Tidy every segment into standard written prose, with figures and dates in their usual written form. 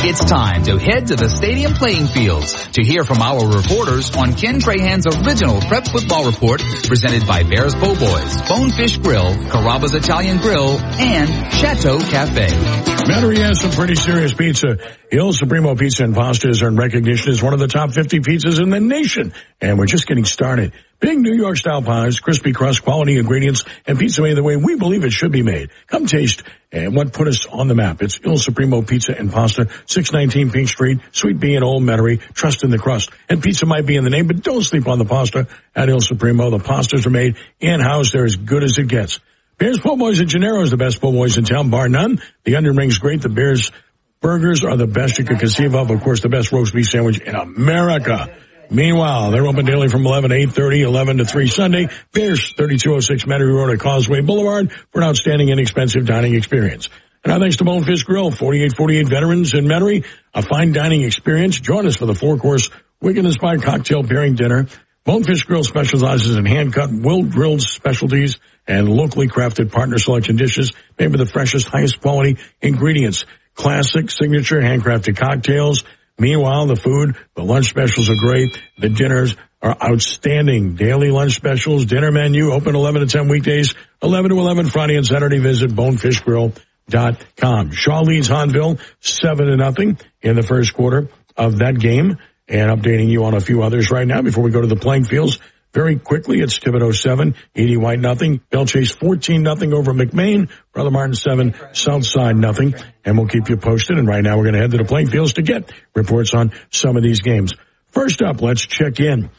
It's time to head to the stadium playing fields to hear from our reporters on Ken Trahan's original Prep Football Report, presented by Bears Po' Boys, Bonefish Grill, Carrabba's Italian Grill, and Chateau Cafe. Metairie has some pretty serious pizza. Il Supremo Pizza and Pasta has earned recognition as one of the top 50 pizzas in the nation, and we're just getting started. Big New York-style pies, crispy crust, quality ingredients, and pizza made the way we believe it should be made. Come taste and what put us on the map. It's Il Supremo Pizza and Pasta, 619 Pink Street, Suite B in Old Metairie. Trust in the crust. And pizza might be in the name, but don't sleep on the pasta at Il Supremo. The pastas are made in-house. They're as good as it gets. Bears Po' Boys at Gennaro is the best po' boys in town, bar none. The onion ring's great. The Bears burgers are the best you could conceive of. Of course, the best roast beef sandwich in America. Meanwhile, they're open daily from 11 to 8:30, 11 to 3 Sunday. Bears, 3206 Metairie Road at Causeway Boulevard for an outstanding, inexpensive dining experience. And our thanks to Bonefish Grill, 4848 Veterans in Metairie, a fine dining experience. Join us for the 4-course Wigan-inspired cocktail pairing dinner. Bonefish Grill specializes in hand-cut, well-grilled specialties and locally crafted partner selection dishes made with the freshest, highest quality ingredients. Classic, signature, handcrafted cocktails. Meanwhile, the food, the lunch specials are great. The dinners are outstanding. Daily lunch specials, dinner menu, open 11 to 10 weekdays, 11 to 11 Friday and Saturday. Visit bonefishgrill.com. Shaw leads Hahnville 7-0 in the first quarter of that game. And updating you on a few others right now before we go to the playing fields. Very quickly, it's Thibodaux 7, Edie White 0. Belle Chase 14-0 over McMain. Brother Martin 7, Southside 0. And we'll keep you posted. And right now we're going to head to the playing fields to get reports on some of these games. First up, let's check in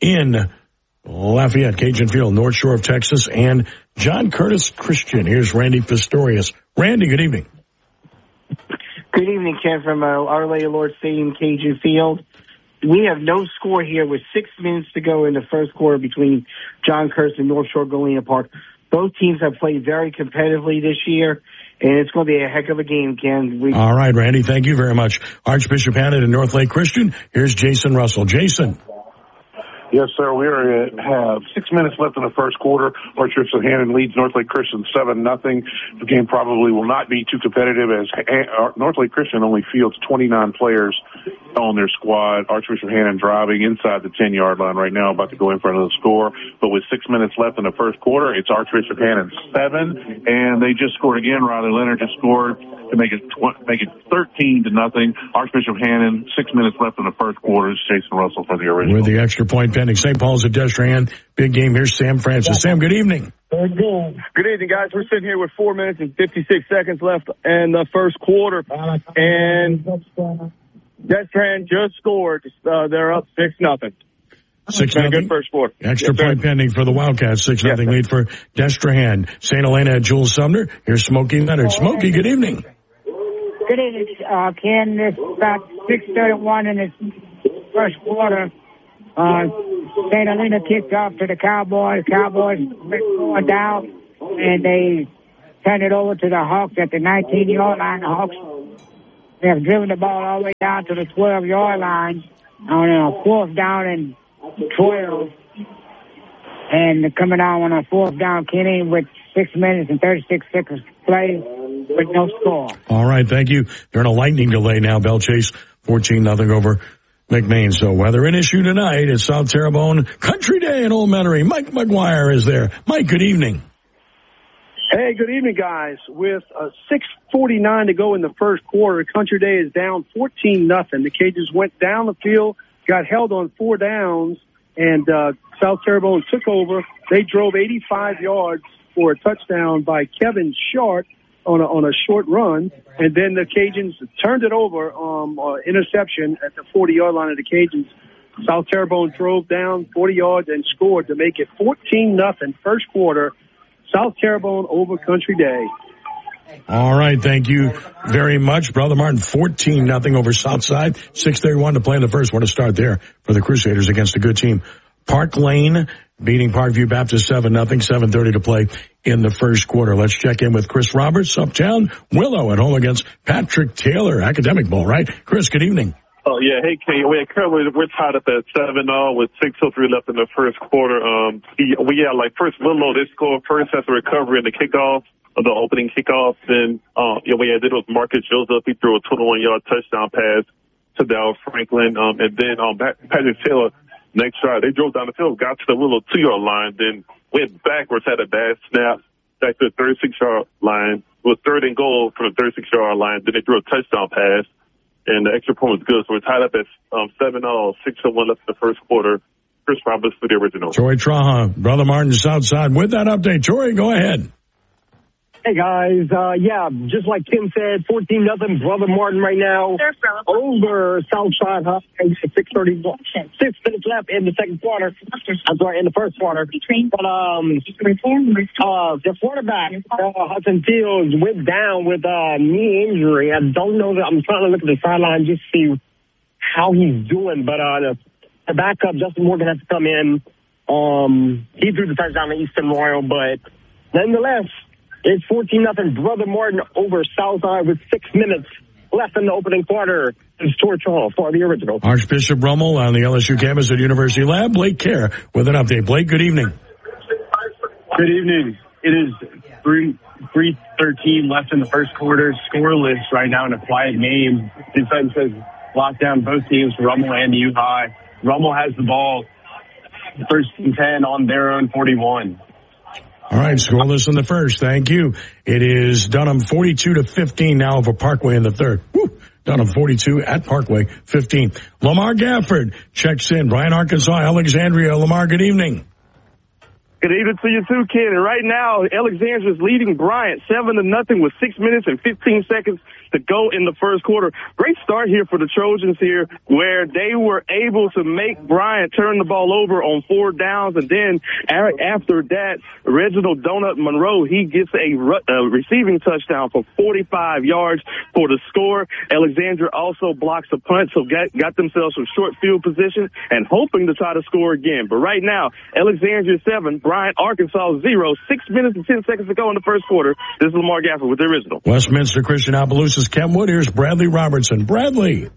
Lafayette, Cajun Field, North Shore of Texas, and John Curtis Christian. Here's Randy Pistorius. Randy, good evening. Good evening, Ken, from Our Lady of Lord Stadium, Cajun Field. We have no score here with 6 minutes to go in the first quarter between John Curtis and North Shore Galena Park. Both teams have played very competitively this year, and it's going to be a heck of a game, Ken. All right, Randy, thank you very much. Archbishop Hannon and North Lake Christian. Here's Jason Russell. Jason. Yes, sir. We have 6 minutes left in the first quarter. Archbishop Hannon leads North Lake Christian 7-0. The game probably will not be too competitive as North Lake Christian only fields 29 players on their squad. Archbishop Hannon driving inside the 10-yard line right now, about to go in front of the score. But with 6 minutes left in the first quarter, it's Archbishop Hannon 7, and they just scored again. Riley Leonard just scored to make it 13-0. Archbishop Hannon, 6 minutes left in the first quarter. It's Jason Russell for the original. With the extra point pending. St. Paul's at Destrehan. Big game. Here's Sam Francis. Sam, good evening. Good evening, guys. We're sitting here with 4 minutes and 56 seconds left in the first quarter. And Destrehan just scored. They're up 6-0. 6-0. Good first quarter. Extra point pending for the Wildcats. 6-0 lead for Destrehan. St. Helena at Jules Sumner. Here's Smokey Leonard. Smokey, good evening. Good evening, Ken. It's about 6:31 in the first quarter. St. Helena kicked off to the Cowboys. Cowboys going down, and they turned it over to the Hawks at the 19-yard line. The Hawks have driven the ball all the way down to the 12-yard line on a 4th down and 12. And coming out on a 4th down, Kenny, with 6 minutes and 36 seconds to play with no score. All right, thank you. They're in a lightning delay now. Belle Chase 14-0 over McMain. So weather an issue tonight at South Terrebonne Country Day in Old Metairie. Mike McGuire is there. Mike, good evening. Hey, good evening, guys. With 6:49 to go in the first quarter, Country Day is down 14-0. The Cajuns went down the field, got held on 4 downs, and South Terrebonne took over. They drove 85 yards for a touchdown by Kevin Short on a short run, and then the Cajuns turned it over, interception at the 40-yard line of the Cajuns. South Terrebonne drove down 40 yards and scored to make it 14-0 first quarter. South Terrebonne over Country Day. All right, thank you very much. Brother Martin, 14-0 over Southside. 6:31 to play in the first. What a start there for the Crusaders against a good team. Park Lane beating Parkview Baptist 7-0, 7:30 to play in the first quarter. Let's check in with Chris Roberts, Uptown. Willow at home against Patrick Taylor. Academic Bowl, right? Chris, good evening. Oh, yeah. Hey, Ken. Currently, we're tied up at 7-0 with 6:03 left in the first quarter. First Willow, they scored first after recovery in the kickoff. the opening kickoff. Then, we did with Marcus Joseph. He threw a 21-yard touchdown pass to Dal Franklin. And then Patrick Taylor, next drive, they drove down the field, got to the little 2-yard line, then went backwards, had a bad snap back to the 36-yard line. It was 3rd and goal from the 36-yard line. Then they threw a touchdown pass, and the extra point was good. So we're tied up at 7-0, 6-1 left in the first quarter. Chris Roberts for the original. Joey Traha, Brother Martin Southside with that update. Joey, go ahead. Hey, guys. Just like Tim said, 14-0, Brother Martin right now over Southside High, 6:31. 6 minutes left in the second quarter. I'm sorry, in the first quarter. But the quarterback, Hudson Fields, went down with a knee injury. I don't know that. I'm trying to look at the sideline just to see how he's doing. But the backup, Justin Morgan, has to come in. He threw the touchdown to Easton Royal, but nonetheless, it's 14-0, Brother Martin over Southside with 6 minutes left in the opening quarter. It's Torch Hall for the original. Archbishop Rummel on the LSU campus at University Lab. Blake Kerr with an update. Blake, good evening. Good evening. It is 3:13 left in the first quarter. Scoreless right now in a quiet game. Defense has locked down both teams, Rummel and U High. Rummel has the ball, 1st and 10 on their own 41. All right, scoreless in the first. Thank you. It is Dunham 42-15 now over Parkway in the third. Woo. Dunham 42 at Parkway 15. Lamar Gafford checks in. Bryan, Arkansas, Alexandria. Lamar, good evening. Good evening to you too, Ken. And right now, Alexandria's leading Bryant 7-0 with 6 minutes and 15 seconds to go in the first quarter. Great start here for the Trojans here, where they were able to make Bryant turn the ball over on 4 downs. And then after that, Reginald Donut Monroe, he gets a receiving touchdown for 45 yards for the score. Alexandria also blocks a punt, so got themselves some short field position and hoping to try to score again. But right now, Alexandria 7, Bryant, Arkansas 0, 6 minutes and 10 seconds to go in the first quarter. This is Lamar Gafford with the original. Westminster Christian Opelousas, Kentwood. Here's Bradley Robertson. Bradley.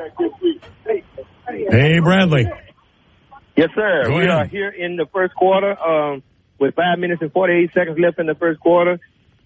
Hey, Bradley. Yes, sir. We are here in the first quarter with 5 minutes and 48 seconds left in the first quarter.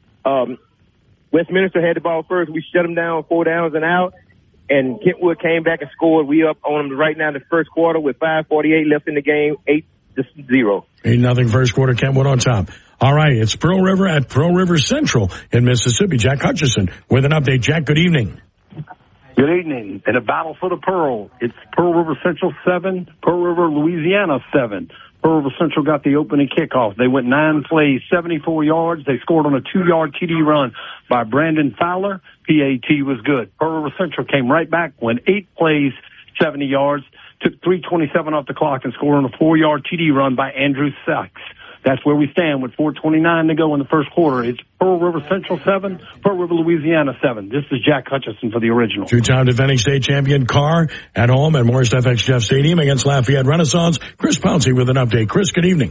Westminster had the ball first. We shut them down 4 downs and out. And Kentwood came back and scored. We up on them right now in the first quarter with 5:48 left in the game, 8-0. 8-0 first quarter, Kentwood on top. All right, it's Pearl River at Pearl River Central in Mississippi. Jack Hutchison with an update. Jack, good evening. Good evening. In a battle for the Pearl, it's Pearl River Central 7, Pearl River, Louisiana 7. Pearl River Central got the opening kickoff. They went 9 plays, 74 yards. They scored on a 2-yard TD run by Brandon Fowler. PAT was good. Pearl River Central came right back, went 8 plays, 70 yards, took 3:27 off the clock and scored on a 4-yard TD run by Andrew Sachs. That's where we stand with 4:29 to go in the first quarter. It's Pearl River Central 7, Pearl River, Louisiana 7. This is Jack Hutchison for the original. 2-time defending state champion Carr at home at Morris FX Jeff Stadium against Lafayette Renaissance. Chris Pouncey with an update. Chris, good evening.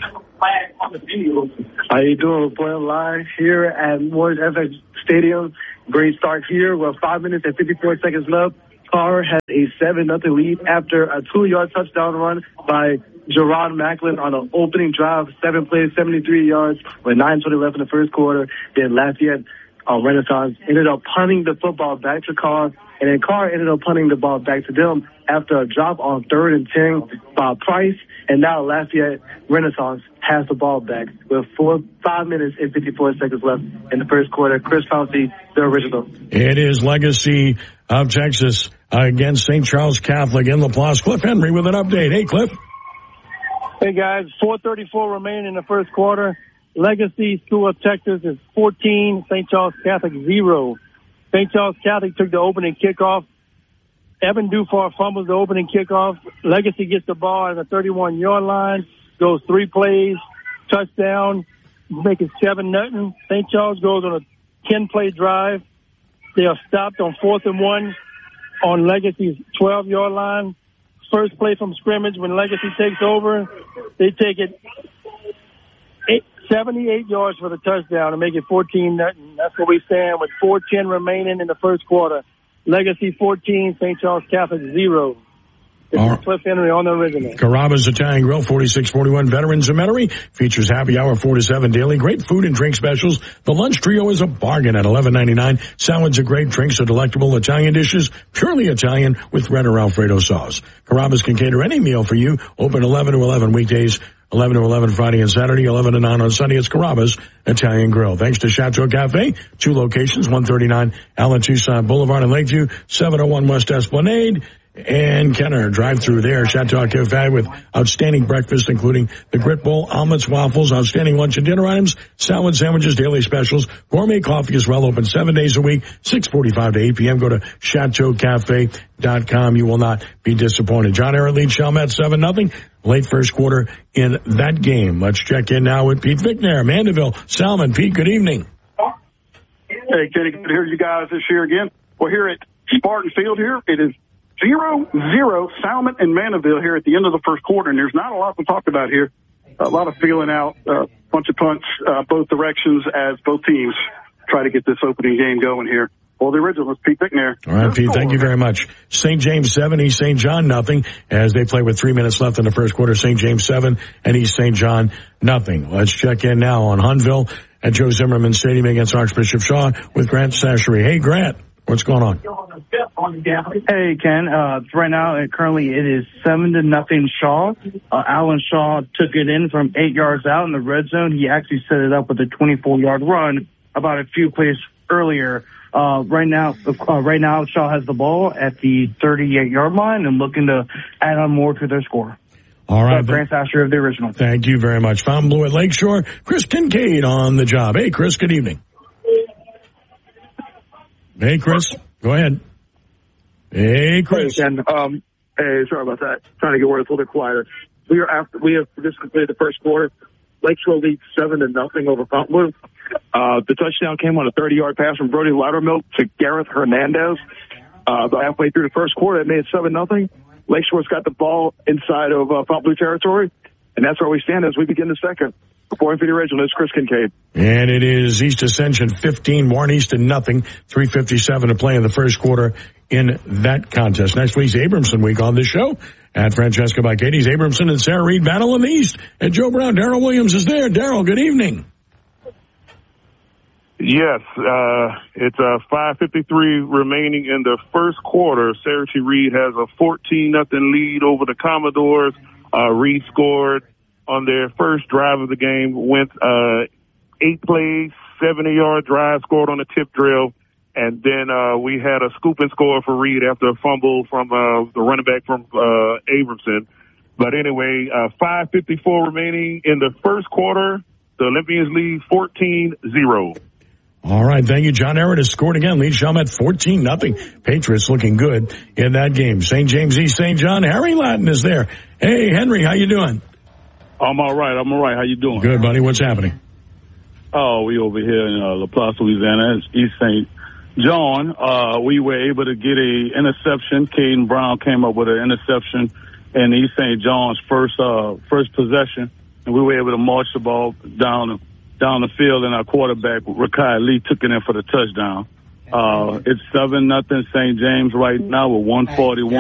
How you doing? We're playing live here at Morris FX Stadium. Great start here. We're 5 minutes and 54 seconds left. Carr has a 7-0 lead after a 2-yard touchdown run by Jerron Macklin on an opening drive, 7 plays, 73 yards, with 9:20 left in the first quarter. Then Lafayette Renaissance ended up punting the football back to Carr, and then Carr ended up punting the ball back to them after a drop on 3rd and 10 by Price, and now Lafayette Renaissance has the ball back with 5 minutes and 54 seconds left in the first quarter. Chris Pouncey, the original. It is Legacy of Texas against St. Charles Catholic in LaPlace. Cliff Henry with an update. Hey, Cliff. Hey, guys, 4:34 remaining in the first quarter. Legacy School of Texas is 14, St. Charles Catholic 0. St. Charles Catholic took the opening kickoff. Evan Dufar fumbles the opening kickoff. Legacy gets the ball at the 31-yard line, goes 3 plays, touchdown, make it 7-0. St. Charles goes on a 10-play drive. They are stopped on 4th and 1 on Legacy's 12-yard line. First play from scrimmage when Legacy takes over, they take it 78 yards for the touchdown and make it 14-0. That's where we stand with 4:10 remaining in the first quarter. Legacy 14, St. Charles Catholic 0. Cliff Henry on the original. Carrabba's Italian Grill, 4641 Veterans Cemetery, features happy hour 4 to 7 daily. Great food and drink specials. The lunch trio is a bargain at $11.99. Salads are great. Drinks are delectable. Italian dishes, purely Italian with red or Alfredo sauce. Carrabba's can cater any meal for you. Open 11 to 11 weekdays. 11 to 11 Friday and Saturday, 11 to 9 on Sunday. It's Carrabba's Italian Grill. Thanks to Chateau Cafe, 2 locations, 139 Allen Toussaint Boulevard in Lakeview, 701 West Esplanade, and Kenner. Drive through there. Chateau Cafe with outstanding breakfast, including the Grit Bowl, omelets, waffles, outstanding lunch and dinner items, salad, sandwiches, daily specials, gourmet coffee as well. Open 7 days a week, 6:45 to 8 p.m. Go to chateaucafe.com. You will not be disappointed. John Ehret leads Chalmette 7-0. Late first quarter in that game. Let's check in now with Pete Fichtner, Mandeville, Salmon. Pete, good evening. Hey, Kenny, good to hear you guys this year again. Well, here at Spartan Field here, it is 0-0 Salmon and Mandeville here at the end of the first quarter, and there's not a lot to talk about here. A lot of feeling out, bunch of punts both directions as both teams try to get this opening game going here. Well, the original is Pete Fichtner. All right, Pete, thank you very much. St. James 7, East St. John 0, as they play with 3 minutes left in the first quarter. St. James 7 and East St. John 0. Let's check in now on Hunville at Joe Zimmerman Stadium against Archbishop Shaw with Grant Sashery. Hey, Grant, what's going on? Hey, Ken. Right now, currently it is 7-0 Shaw. Alan Shaw took it in from 8 yards out in the red zone. He actually set it up with a 24-yard run about a few plays earlier. Right now, Shaw has the ball at the 38-yard line and looking to add on more to their score. All right. Grant Sasher of the original. Thank you very much. Fountain Blue at Lakeshore. Chris Kincaid on the job. Hey, Chris, good evening. Hey, Chris, go ahead. Hey, Chris. Hey, Ken. Hey, sorry about that. Trying to get where it's a little bit quieter. We have just completed the first quarter. Lakeshore leads 7-0 over Fountain Blue. The touchdown came on a 30-yard pass from Brody Loudermilk to Gareth Hernandez. About halfway through the first quarter, it made it 7-0. Lakeshore's got the ball inside of Fountain Blue territory, and that's where we stand as we begin the second. Reporting for the original, it's Chris Kincaid. And it is East Ascension 15, Warren Easton 0, 3:57 to play in the first quarter in that contest. Next week's Abramson week on this show at Francesca by Katie's. Abramson and Sarah Reed battle in the East. And Joe Brown, Darrell Williams is there. Darrell, good evening. Yes, it's 5:53 remaining in the first quarter. Sarah Reed has a 14-0 lead over the Commodores. Reed scored on their first drive of the game, went 8 plays, 70-yard drive, scored on a tip drill, and then we had a scoop and score for Reed after a fumble from the running back from Abramson. But anyway, 5:54 remaining in the first quarter. The Olympians lead 14-0. All right, thank you. John Ehret has scored again. Lead Chalmette 14-0. Patriots looking good in that game. St. James East St. John. Harry Latin is there. Hey, Henry, how you doing? I'm all right. How you doing? Good, buddy. What's happening? Oh, we over here in LaPlace, Louisiana. It's East St. John. We were able to get a interception. Caden Brown came up with an interception in East St. John's first possession, and we were able to march the ball down the field, and our quarterback, Rakai Lee, took it in for the touchdown. It's 7-0 St. James right now with 141.